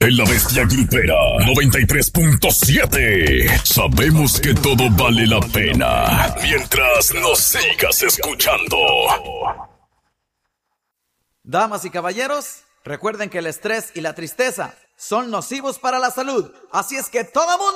de La Bestia Grupera 93.7. Sabemos que todo vale la pena mientras nos sigas escuchando. Damas y caballeros, recuerden que el estrés y la tristeza son nocivos para la salud. Así es que todo mundo